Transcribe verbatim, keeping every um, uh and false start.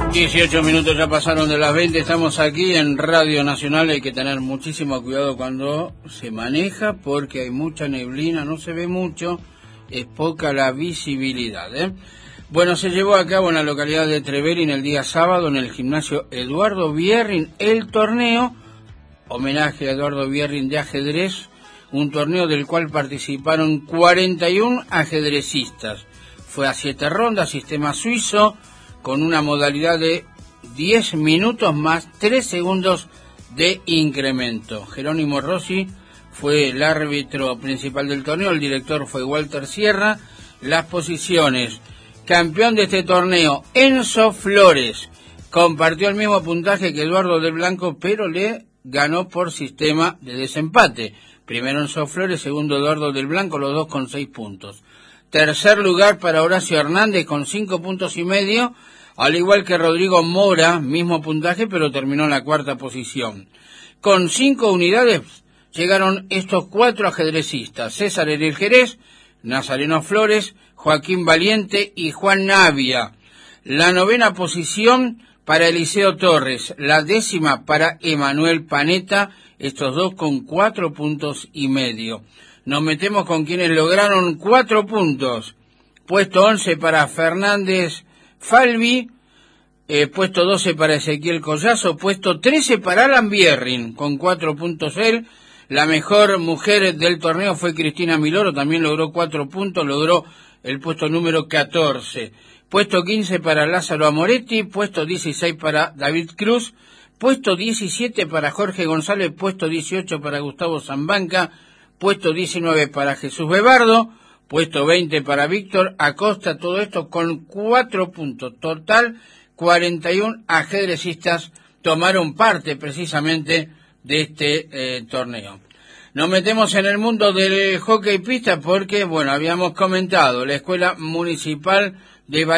dieciocho minutos ya pasaron de las veinte, estamos aquí en Radio Nacional. Hay que tener muchísimo cuidado cuando se maneja porque hay mucha neblina, no se ve mucho, es poca la visibilidad, ¿eh? Bueno, se llevó a cabo en la localidad de Trevelin el día sábado en el gimnasio Eduardo Bierrin el torneo, homenaje a Eduardo Bierrin de ajedrez, un torneo del cual participaron cuarenta y uno ajedrecistas. Fue a siete rondas, sistema suizo, con una modalidad de diez minutos más tres segundos de incremento. Jerónimo Rossi fue el árbitro principal del torneo, el director fue Walter Sierra. Las posiciones: campeón de este torneo, Enzo Flores, compartió el mismo puntaje que Eduardo del Blanco, pero le ganó por sistema de desempate. Primero Enzo Flores, segundo Eduardo del Blanco, los dos con seis puntos. Tercer lugar para Horacio Hernández con cinco puntos y medio, al igual que Rodrigo Mora, mismo puntaje, pero terminó en la cuarta posición. Con cinco unidades llegaron estos cuatro ajedrecistas: César Herel Jerez, Nazareno Flores, Joaquín Valiente y Juan Navia. La novena posición para Eliseo Torres, la décima para Emanuel Panetta, estos dos con cuatro puntos y medio. Nos metemos con quienes lograron cuatro puntos. Puesto once para Fernández Falvi, eh, puesto doce para Ezequiel Collazo, puesto trece para Alan Bierrin, con cuatro puntos él. La mejor mujer del torneo fue Cristina Miloro, también logró cuatro puntos, logró el puesto número catorce. Puesto quince para Lázaro Amoretti, puesto dieciséis para David Cruz, puesto diecisiete para Jorge González, puesto dieciocho para Gustavo Zambanca, puesto diecinueve para Jesús Bebardo, puesto veinte para Víctor Acosta, todo esto con cuatro puntos. Total, cuarenta y uno ajedrecistas tomaron parte precisamente de este eh, torneo. Nos metemos en el mundo del hockey pista porque, bueno, habíamos comentado, la Escuela Municipal de